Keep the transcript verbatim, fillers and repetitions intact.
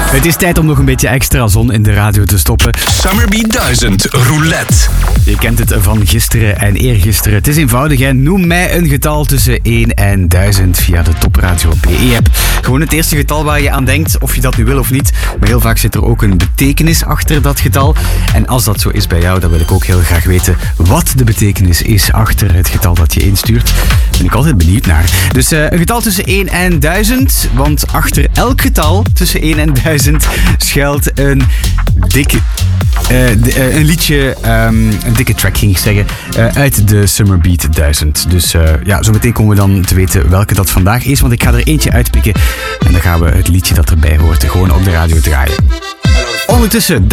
Het is tijd om nog een beetje extra zon in de radio te stoppen. Summerbeat duizend Roulette. Je kent het van gisteren en eergisteren. Het is eenvoudig, hè. Noem mij een getal tussen één en duizend via de Top Radio B E-app. Gewoon het eerste getal waar je aan denkt, of je dat nu wil of niet. Maar heel vaak zit er ook een betekenis achter dat getal. En als dat zo is bij jou, dan wil ik ook heel graag weten wat de betekenis is achter het getal dat je instuurt. Daar ben ik altijd benieuwd naar. Dus uh, een getal tussen één en duizend. Want achter elk getal tussen één en duizend schuilt een dikke... Uh, de, uh, een liedje, um, een dikke track ging ik zeggen, uh, uit de Summerbeat duizend. Dus uh, ja, zometeen komen we dan te weten welke dat vandaag is, want ik ga er eentje uitpikken en dan gaan we het liedje dat erbij hoort gewoon op de radio draaien. Ondertussen...